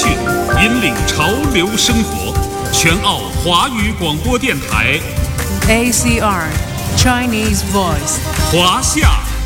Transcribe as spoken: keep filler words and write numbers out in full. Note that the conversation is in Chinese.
讯，引领潮流生活。全澳华语广播电台 A C R Chinese Voice 华夏